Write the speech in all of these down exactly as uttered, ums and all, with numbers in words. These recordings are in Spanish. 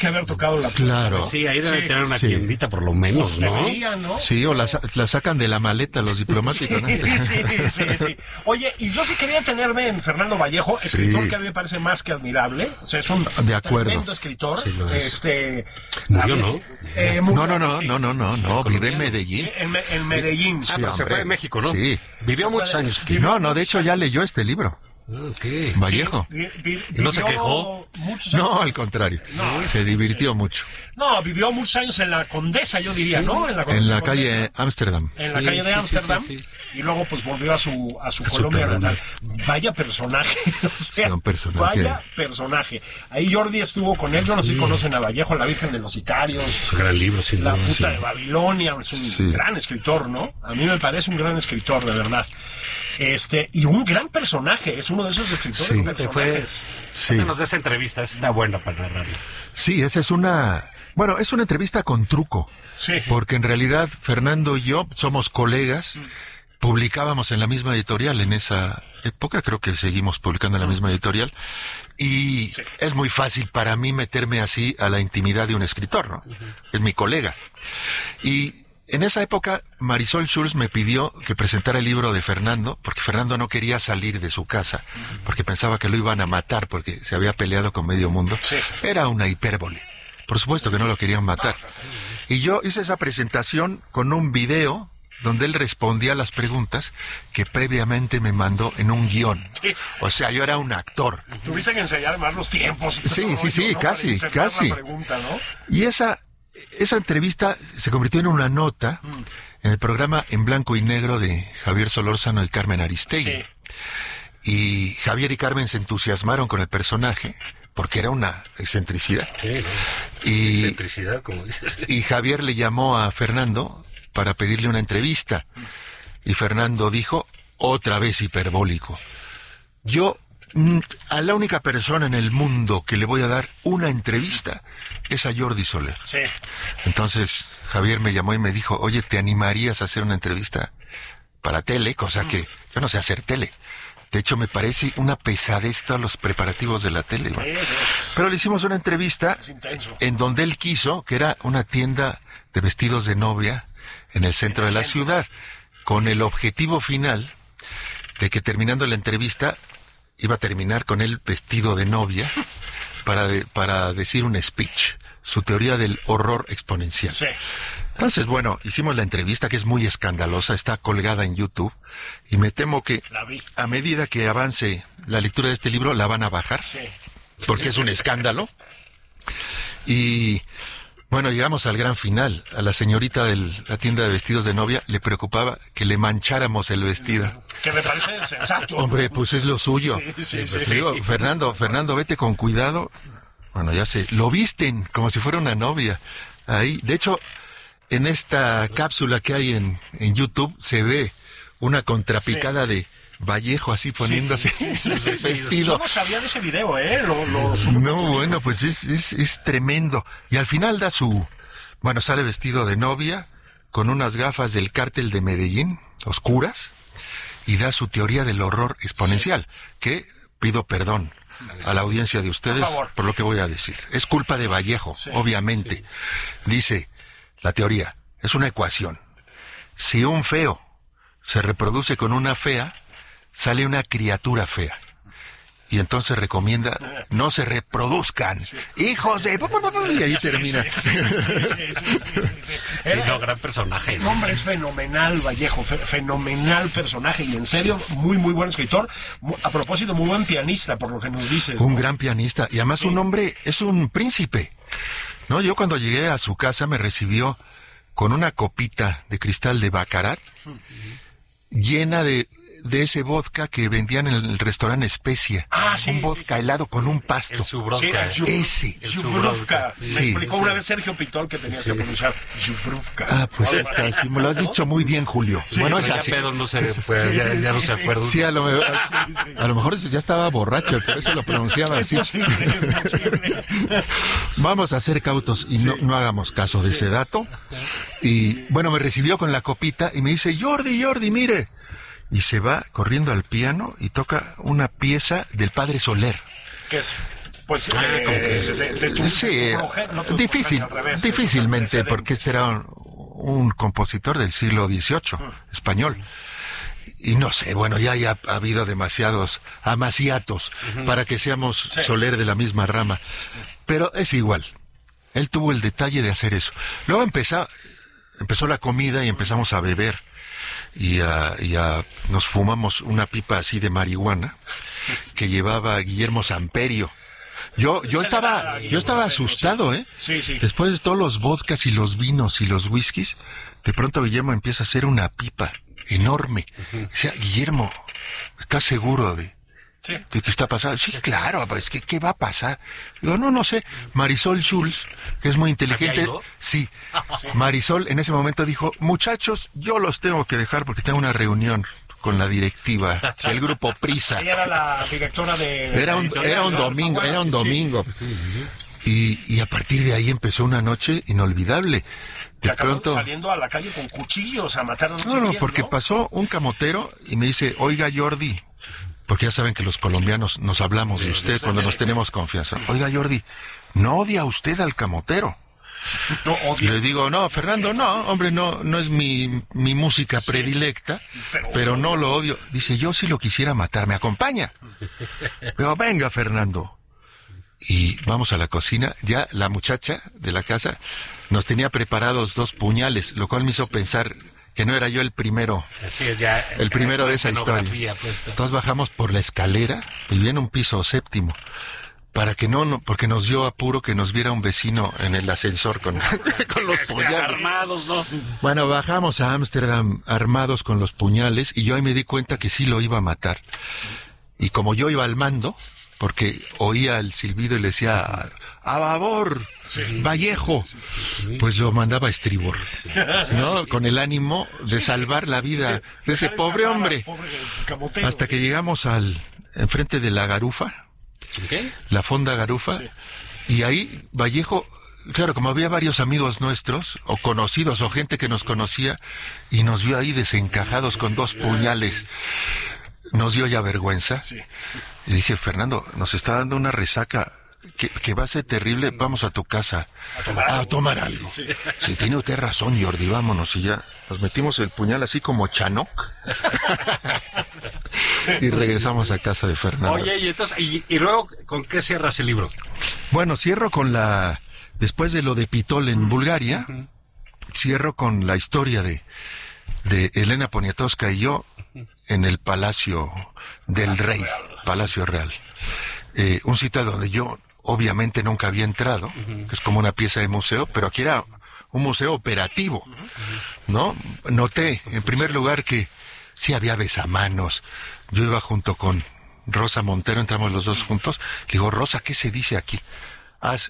que haber tocado la puerta. Claro. Sí, ahí debe Sí, tener una sí. tiendita por lo menos, Pues ¿no? debería, ¿no? Sí, o la, sa- la sacan de la maleta los diplomáticos, ¿no? Sí, sí, sí, sí. Oye, y yo sí quería tenerme en Fernando Vallejo, Sí. escritor que a mí me parece más que admirable. O sea, es un De acuerdo. tremendo escritor. Sí, lo es. Este, Murió, a ver, ¿no? eh, murió, No, no, no, sí. no, no, no, no, vive en Medellín. En, Me- en Medellín. Ah, pero se hombre. fue de México, ¿no? Sí. Vivió Se fue muchos de- años. Sí. No, no, de hecho ya leyó este libro, Ah, ok. Vallejo. Vi- vi- ¿No se vivió quejó? muchos años- No, al contrario, No, se divirtió mucho. No, vivió muchos años en la Condesa, yo diría, ¿no? En la, En la Condesa. calle Ámsterdam. En la Sí, calle de sí, sí, Ámsterdam, sí, sí. y luego pues volvió a su a su A su Colombia terreno. natal. Vaya personaje, o sea, Sí, un personaje. vaya personaje. Ahí Jordi estuvo con él, yo no sé si conocen a Vallejo, la Virgen de los Sicarios, Es un gran libro, sin La duda, puta sí. de Babilonia, es un Sí. gran escritor, ¿no? A mí me parece un gran escritor, de verdad. Este, y un gran personaje, es uno de esos escritores Sí. Te fue... personajes. Sí. Cuéntanos de esa entrevista, está buena para la radio. Sí, esa es una... Bueno, es una entrevista con truco. Sí. Porque en realidad Fernando y yo somos colegas, publicábamos en la misma editorial en esa época, creo que seguimos publicando en la misma editorial, y es muy fácil para mí meterme así a la intimidad de un escritor, ¿no? Es mi colega. Y en esa época Marisol Schulz me pidió que presentara el libro de Fernando, porque Fernando no quería salir de su casa, porque pensaba que lo iban a matar, porque se había peleado con medio mundo. Sí. Era una hipérbole. Por supuesto que no lo querían matar. Y yo hice esa presentación con un video donde él respondía a las preguntas que previamente me mandó en un guión. Sí. O sea, yo era un actor. Tuviste que ensayar más los tiempos. Y todo Sí, el sí, sí, rollo, ¿no? casi, Para insertar casi. la pregunta, ¿no? Y esa, esa entrevista se convirtió en una nota en el programa En Blanco y Negro de Javier Solórzano y Carmen Aristegui. Sí. Y Javier y Carmen se entusiasmaron con el personaje porque era una excentricidad. Sí, ¿no? Y, Excentricidad, como dices. y Javier le llamó a Fernando para pedirle una entrevista. Y Fernando dijo, otra vez hiperbólico. Yo, mm, a la única persona en el mundo que le voy a dar una entrevista es a Jordi Soler. Sí. Entonces Javier me llamó y me dijo, oye, ¿te animarías a hacer una entrevista para tele? Cosa que yo no sé hacer tele. De hecho, me parece una pesadez todos los preparativos de la tele, ¿no? Es, es- Pero le hicimos una entrevista es intenso. en donde él quiso, que era una tienda de vestidos de novia en el centro de la ciudad, con el objetivo final de que terminando la entrevista iba a terminar con él vestido de novia para, de- para decir un speech, su teoría del horror exponencial. Sí. Entonces, bueno, hicimos la entrevista que es muy escandalosa, está colgada en YouTube y me temo que La vi. a medida que avance la lectura de este libro la van a bajar Sí. porque es un escándalo. Y bueno, llegamos al gran final. A la señorita de la tienda de vestidos de novia le preocupaba que le mancháramos el vestido. Que me parece sensato. Hombre, pues es lo suyo. Sí, sí, Pues sí. digo, Fernando, Fernando, vete con cuidado. Bueno, ya sé, lo visten como si fuera una novia. Ahí, de hecho, en esta cápsula que hay en, en YouTube se ve una contrapicada de Vallejo así poniéndose Sí, sí, sí, el sí. vestido. Yo no sabía de ese video, ¿eh? Lo, lo supe No, por tu bueno, hijo. pues es, es, es tremendo. Y al final da su... Bueno, sale vestido de novia, con unas gafas del cártel de Medellín, oscuras, y da su teoría del horror exponencial, que pido perdón a la audiencia de ustedes Por favor. por lo que voy a decir. Es culpa de Vallejo, Sí, obviamente. Dice, la teoría, es una ecuación. Si un feo se reproduce con una fea, sale una criatura fea. Y entonces recomienda, no se reproduzcan, hijos de... Y ahí termina. Sí, sí, sí, sí, sí, sí, sí. Sí, Era- no, gran personaje. El hombre es fenomenal, Vallejo, fe- fenomenal personaje y en serio, muy, muy buen escritor. Mu- A propósito, muy buen pianista, por lo que nos dices. Un ¿no? gran pianista. Y además un hombre, es un príncipe. No, yo cuando llegué a su casa me recibió con una copita de cristal de Baccarat llena de, de ese vodka que vendían en el restaurante Especia. Ah, sí, un sí, vodka sí. helado con un pasto. El Sí, Zubrowka. Ju- Ese. Jubruvka. Me Sí. explicó una vez Sergio Pitol que tenía que pronunciar Jubruvka. Ah, pues está, sí, me lo has dicho muy bien, Julio. bueno, es ya así. pedo no se pues, ya, ya no se acuerda. Sí, a lo, mejor- a lo mejor ya estaba borracho, por eso lo pronunciaba así. Es posible, es posible. Vamos a ser cautos y no, no hagamos caso de ese dato. Y bueno, me recibió con la copita y me dice, Jordi, Jordi, mire. Y se va corriendo al piano y toca una pieza del Padre Soler. Que es pues Ah, eh, como que- de, de tu, Sí, de tu proge- no tu difícil, progenie, al revés, difícilmente, antecedentes. porque este era un, un compositor del siglo dieciocho, español. Y no sé, bueno, ya, ya ha habido demasiados amaciatos para que seamos Sí. Soler de la misma rama. Pero es igual. Él tuvo el detalle de hacer eso. Luego empezó, empezó la comida y empezamos a beber. Y, a, y a- nos fumamos una pipa así de marihuana que llevaba Guillermo Samperio. Yo, yo Se estaba, le da a yo estaba Guillermo Samperio, asustado, ¿eh? Sí, sí. Después de todos los vodkas y los vinos y los whiskies, de pronto Guillermo empieza a hacer una pipa enorme. Decía, Guillermo, ¿estás seguro de, Sí. de qué está pasando? Sí, claro, pues, ¿qué, qué va a pasar? Digo, no, no sé. Marisol Schulz, que es muy inteligente. ¿Había ido? Sí. Marisol en ese momento dijo, muchachos, yo los tengo que dejar porque tengo una reunión con la directiva del grupo Prisa. Ella era la directora de... Era un, editorial, era un ¿no? domingo, era un Sí. domingo. Y, y a partir de ahí empezó una noche inolvidable. Que De acabó pronto... saliendo a la calle con cuchillos a matar a no, sé No, no, quién, porque ¿no? pasó un camotero y me dice, oiga Jordi, porque ya saben que los colombianos nos hablamos de usted cuando nos tenemos confianza. Oiga Jordi, ¿no odia usted al camotero? No, Y odio. le digo, no, Fernando, no, hombre, no, no es mi, mi música predilecta, pero- pero no lo odio. Dice, yo si lo quisiera matar, ¿me acompaña? Pero venga, Fernando. Y vamos a la cocina. Ya la muchacha de la casa nos tenía preparados dos puñales, lo cual me hizo pensar que no era yo el primero, Así es, ya. el primero de esa historia. escenografía puesta. Entonces bajamos por la escalera, vivía en un piso séptimo, para que no, no, porque nos dio apuro que nos viera un vecino en el ascensor con, con los puñales. Armados, ¿no? Bueno, bajamos a Ámsterdam armados con los puñales y yo ahí me di cuenta que sí lo iba a matar. Y como yo iba al mando, porque oía el silbido y le decía, ¡a babor! ¡Vallejo! Pues lo mandaba a estribor, ¿no? Con el ánimo de salvar la vida de ese Dejar pobre escapar al hombre. pobre camotero. Hasta que llegamos al enfrente de la Garufa, ¿Qué? la Fonda Garufa, y ahí Vallejo, claro, como había varios amigos nuestros, o conocidos, o gente que nos conocía, y nos vio ahí desencajados con dos puñales, nos dio ya vergüenza. Sí. Y dije, Fernando, nos está dando una resaca que, que va a ser terrible, vamos a tu casa A tomar algo. tomar algo. Sí. Sí, tiene usted razón, Jordi, vámonos. Y ya nos metimos el puñal así como Chanok. Y regresamos a casa de Fernando. Oye, y entonces, y, y luego, ¿con qué cierras el libro? Bueno, cierro con la... Después de lo de Pitol en Bulgaria, cierro con la historia de, de Elena Poniatowska y yo en el Palacio del Rey, Palacio Real. Eh, un sitio donde yo obviamente nunca había entrado, que es como una pieza de museo, pero aquí era un museo operativo, ¿no? Noté, en primer lugar, que sí había besamanos. Yo iba junto con Rosa Montero, entramos los dos juntos. Le digo, Rosa, ¿qué se dice aquí? Haz...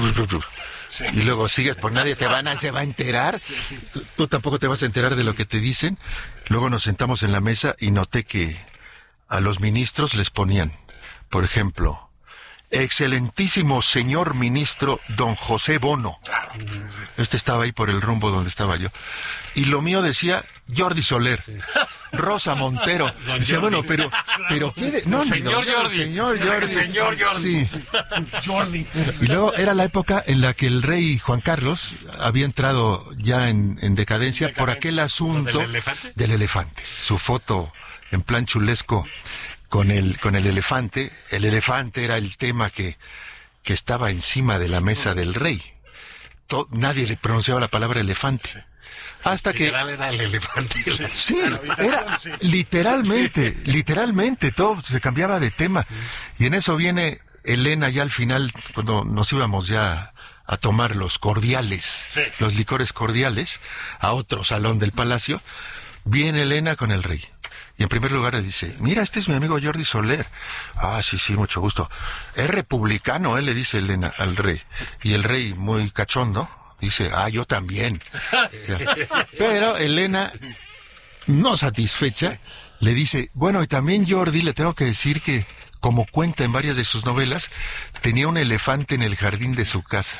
Y luego sigues, por nadie te van a, se va a enterar. Tú, tú tampoco te vas a enterar de lo que te dicen. Luego nos sentamos en la mesa y noté que a los ministros les ponían, por ejemplo, excelentísimo señor ministro don José Bono. Este estaba ahí por el rumbo donde estaba yo. Y lo mío decía Jordi Soler, Rosa Montero. Dice, bueno, pero, pero ¿qué de... No, ni Señor don- Jordi. Señor Jordi. Señor Jordi. Sí. Jordi. Y luego era la época en la que el rey Juan Carlos había entrado ya en, en decadencia por aquel asunto ¿Del elefante? del elefante. Su foto en plan chulesco con el, con el elefante. El elefante era el tema que, que estaba encima de la mesa del rey. To- nadie le pronunciaba la palabra elefante. Hasta que... Literal era el elefante. Sí, era literalmente, literalmente, todo se cambiaba de tema. Y en eso viene Elena ya al final, cuando nos íbamos ya a tomar los cordiales, Sí. los licores cordiales, a otro salón del palacio, viene Elena con el rey. Y en primer lugar le dice, mira, este es mi amigo Jordi Soler. Ah, sí, sí, mucho gusto. Es republicano, él le dice Elena al rey. Y el rey, muy cachondo, dice, ah, yo también. Pero Elena, no satisfecha, le dice, bueno, y también Jordi, le tengo que decir que, como cuenta en varias de sus novelas, tenía un elefante en el jardín de su casa.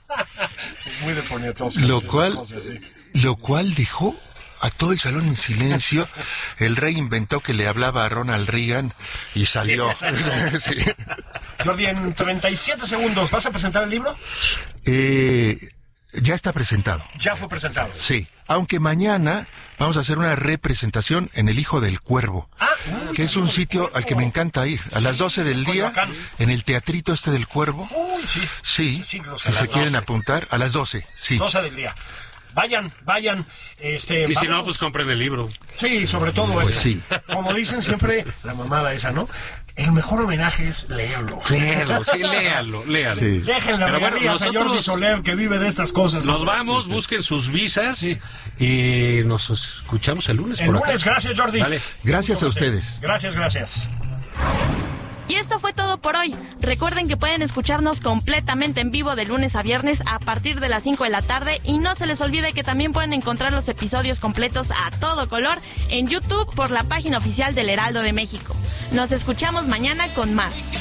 Muy de Poniatowska. Lo esas cual, cosas, sí. lo cual dejó a todo el salón en silencio. El rey inventó que le hablaba a Ronald Reagan y salió. Sí. Jordi, en treinta y siete segundos, ¿vas a presentar el libro? Eh, ya está presentado. Ya fue presentado. Sí, aunque mañana vamos a hacer una representación en El Hijo del Cuervo, Ah, que es un sitio al que me encanta ir. A las doce del día, Coyoacán. en el Teatrito este del Cuervo. Uy, sí. Sí, Sí, los- si a se las quieren doce. apuntar, a las doce, sí. doce del día. Vayan, vayan. Este, Y si no, vamos. pues compren el libro. Sí, sobre todo Pues eso. sí. Como dicen siempre, la mamada esa, ¿no? El mejor homenaje es leerlo. Léalo, sí, léalo, léalo. Sí. Dejen las Pero bueno, regalías a Jordi nosotros Soler, que vive de estas cosas. Nos vamos, busquen sus visas y nos escuchamos el lunes El por lunes, acá. gracias, Jordi. Vale. Gracias a ustedes. Gracias, gracias. Y esto fue todo por hoy. Recuerden que pueden escucharnos completamente en vivo de lunes a viernes a partir de las cinco de la tarde y no se les olvide que también pueden encontrar los episodios completos a todo color en YouTube por la página oficial del Heraldo de México. Nos escuchamos mañana con más.